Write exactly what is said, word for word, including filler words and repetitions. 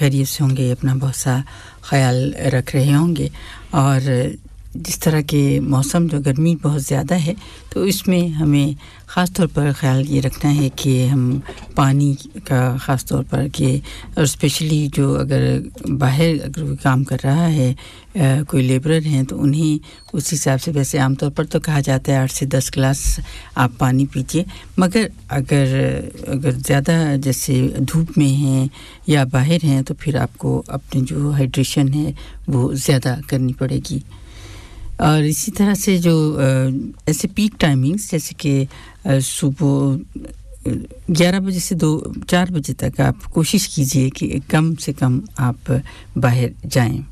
खैरियत से होंगे, अपना बहुत सा ख्याल रख रहे होंगे। और जिस तरह के मौसम जो गर्मी बहुत ज़्यादा है तो इसमें हमें ख़ास तौर पर ख्याल ये रखना है कि हम पानी का ख़ास तौर पर कि और स्पेशली जो अगर बाहर अगर कोई काम कर रहा है, आ, कोई लेबरर हैं तो उन्हें उस हिसाब से, वैसे आमतौर पर तो कहा जाता है आठ से दस गिलास आप पानी पीजिए, मगर अगर अगर ज़्यादा जैसे धूप में हैं या बाहर हैं तो फिर आपको अपनी जो हाइड्रेशन है वो ज़्यादा करनी पड़ेगी। और इसी तरह से जो ऐसे पीक टाइमिंग्स जैसे कि सुबह ग्यारह बजे से दो चार बजे तक आप कोशिश कीजिए कि कम से कम आप बाहर जाएं।